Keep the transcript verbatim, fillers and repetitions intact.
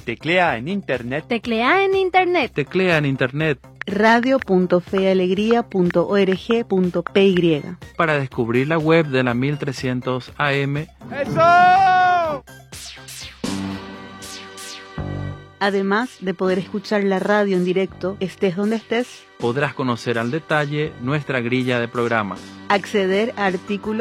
Teclea en internet. Teclea en internet. Teclea en internet. radio punto fealegría punto org punto py Para descubrir la web de la mil trescientos A M. ¡Eso! Además de poder escuchar la radio en directo, estés donde estés, Podrás conocer al detalle nuestra grilla de programas. acceder a artículos